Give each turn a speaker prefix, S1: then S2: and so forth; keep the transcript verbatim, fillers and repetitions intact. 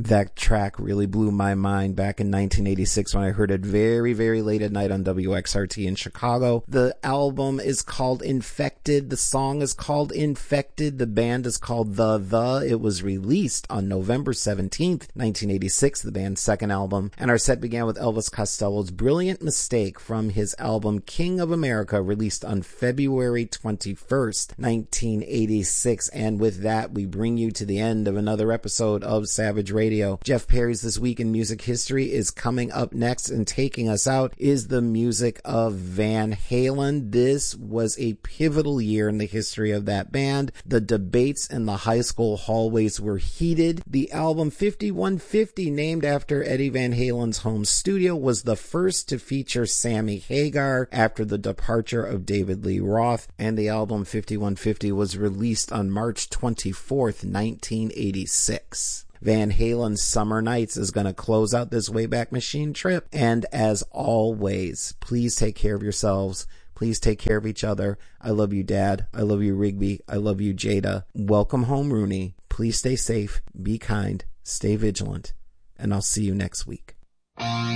S1: That track really blew my mind back in nineteen eighty-six when I heard it very, very late at night on W X R T in Chicago. The album is called Infected. The song is called Infected. The band is called The The. It was released on November seventeenth, nineteen eighty-six, the band's second album. And our set began with Elvis Costello's Brilliant Mistake from his album King of America, released on February twenty-first, nineteen eighty-six. And with that, we bring you to the end of another episode of Savage Radio. Radio. Jeff Perry's This Week in Music History is coming up next, and taking us out is the music of Van Halen. This was a pivotal year in the history of that band. The debates in the high school hallways were heated. The album fifty-one fifty, named after Eddie Van Halen's home studio, was the first to feature Sammy Hagar after the departure of David Lee Roth, and the album fifty-one fifty was released on March twenty-fourth, nineteen eighty-six. Van Halen's Summer Nights is going to close out this Wayback Machine trip. And as always, please take care of yourselves. Please take care of each other. I love you, Dad. I love you, Rigby. I love you, Jada. Welcome home, Rooney. Please stay safe, be kind, stay vigilant, and I'll see you next week.